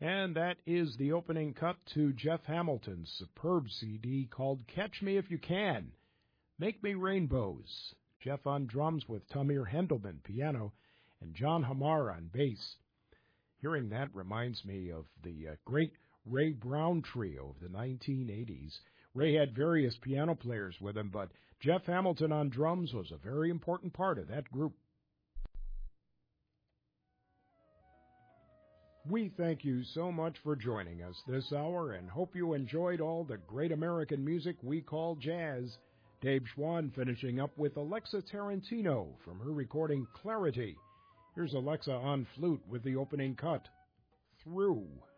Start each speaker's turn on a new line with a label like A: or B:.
A: And that is the opening cut to Jeff Hamilton's superb CD called Catch Me If You Can, Make Me Rainbows. Jeff on drums with Tamir Hendelman, piano, and John Hamar on bass. Hearing that reminds me of the great Ray Brown trio of the 1980s. Ray had various piano players with him, but Jeff Hamilton on drums was a very important part of that group. We thank you so much for joining us this hour and hope you enjoyed all the great American music we call jazz. Dave Schwann finishing up with Alexa Tarantino from her recording Clarity. Here's Alexa on flute with the opening cut, Through.